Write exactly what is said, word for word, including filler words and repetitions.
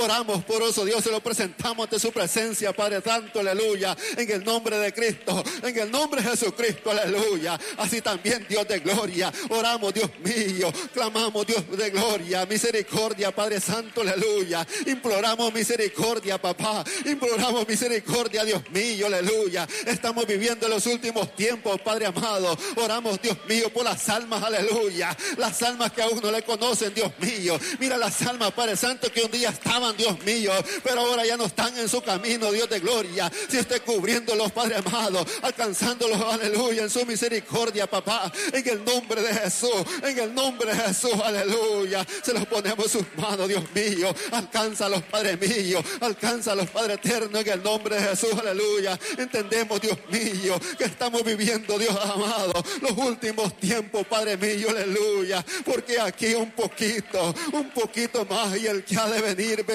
Oramos por eso, Dios, se lo presentamos ante su presencia, Padre Santo, aleluya, en el nombre de Cristo, en el nombre de Jesucristo, aleluya. Así también, Dios de gloria, oramos, Dios mío, clamamos, Dios de gloria, misericordia, Padre Santo, aleluya. Imploramos misericordia, papá, imploramos misericordia, Dios mío, aleluya. Estamos viviendo los últimos tiempos, Padre amado. Oramos, Dios mío, por las almas, aleluya, las almas que aún no le conocen, Dios mío. Mira las almas, Padre Santo, que un día estaban, Dios mío, pero ahora ya no están en su camino, Dios de gloria. Si esté cubriéndolos, Padre amado, alcanzándolos, aleluya, en su misericordia, papá, en el nombre de Jesús, en el nombre de Jesús, aleluya. Se los ponemos en sus manos, Dios mío. Alcánzalos, Padre mío, alcánzalos, Padre eterno, en el nombre de Jesús, aleluya. Entendemos, Dios mío, que estamos viviendo, Dios amado, los últimos tiempos, Padre mío, aleluya, porque aquí un poquito, un poquito más, y el que ha de venir